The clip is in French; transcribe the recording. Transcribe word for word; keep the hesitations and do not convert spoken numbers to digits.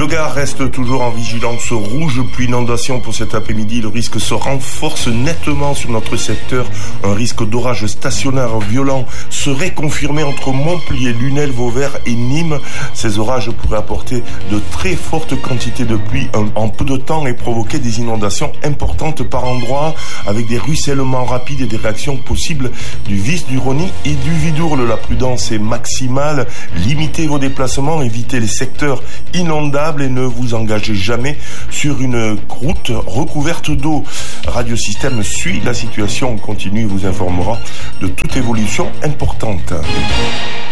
Le Gard reste toujours en vigilance rouge, pluie inondation pour cet après-midi. Le risque se renforce nettement sur notre secteur. Un risque d'orage stationnaire violent serait confirmé entre Montpellier, Lunel, Vauvert et Nîmes. Ces orages pourraient apporter de très fortes quantités de pluie en peu de temps et provoquer des inondations importantes par endroits, avec des ruissellements rapides et des réactions possibles du Vis, du Rhône et du Vidourle. La prudence est maximale. Limitez vos déplacements, évitez les secteurs inondables et ne vous engagez jamais sur une route recouverte d'eau. Radio Système suit la situation, continue et vous informera de toute évolution importante.